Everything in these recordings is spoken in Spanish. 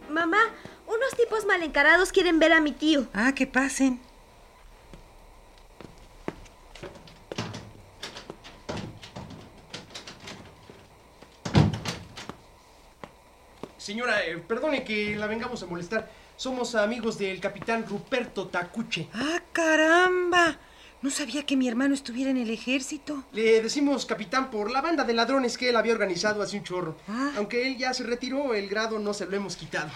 Mamá, unos tipos mal encarados quieren ver a mi tío. Ah, que pasen. Señora, perdone que la vengamos a molestar. Somos amigos del capitán Ruperto Tacuche. ¡Ah, caramba! No sabía que mi hermano estuviera en el ejército. Le decimos capitán por la banda de ladrones que él había organizado hace un chorro. Aunque él ya se retiró, el grado no se lo hemos quitado.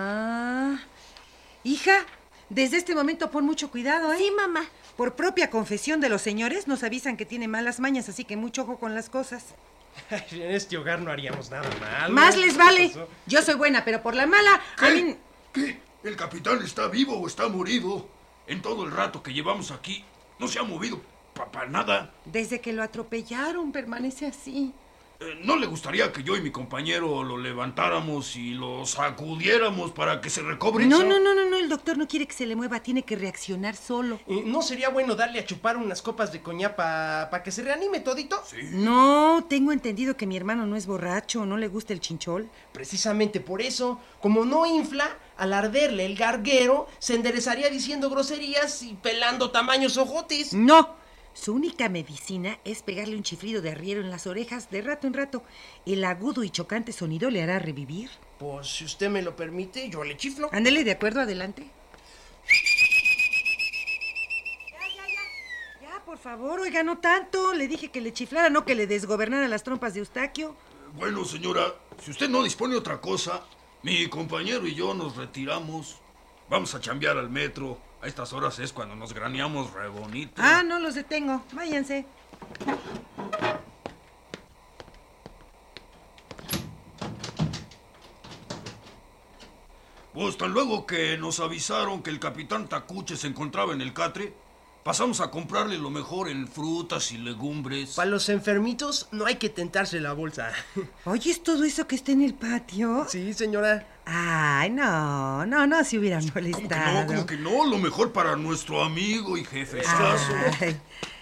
Hija, desde este momento pon mucho cuidado, ¿eh? Sí, mamá. Por propia confesión de los señores, nos avisan que tiene malas mañas, así que mucho ojo con las cosas. En este hogar no haríamos nada mal. Más les vale. Yo soy buena, pero por la mala... ¿Qué? ¿El capitán está vivo o está morido? En todo el rato que llevamos aquí, no se ha movido para nada. Desde que lo atropellaron, permanece así. ¿No le gustaría que yo y mi compañero lo levantáramos y lo sacudiéramos para que se recobre? No, el doctor no quiere que se le mueva, tiene que reaccionar solo. ¿No sería bueno darle a chupar unas copas de coñac para que se reanime todito? Sí. No, tengo entendido que mi hermano no es borracho, no le gusta el chinchol. Precisamente por eso, como no infla, al arderle el garguero, se enderezaría diciendo groserías y pelando tamaños ojotes. No. Su única medicina es pegarle un chiflido de arriero en las orejas de rato en rato. El agudo y chocante sonido le hará revivir. Pues si usted me lo permite, yo le chiflo. Ándele, de acuerdo, adelante. Ya, por favor, oiga, no tanto. Le dije que le chiflara, no que le desgobernara las trompas de Eustaquio. Bueno, señora, si usted no dispone de otra cosa, mi compañero y yo nos retiramos. Vamos a chambear al metro. A estas horas es cuando nos graneamos re bonito. No los detengo. Váyanse. Pues tan luego que nos avisaron que el capitán Tacuche se encontraba en el catre, pasamos a comprarle lo mejor en frutas y legumbres. Para los enfermitos no hay que tentarse la bolsa. ¿Oyes todo eso que está en el patio? Sí, señora. Ay, no se hubieran molestado. ¿Cómo que no? Lo mejor para nuestro amigo y jefe. Caso.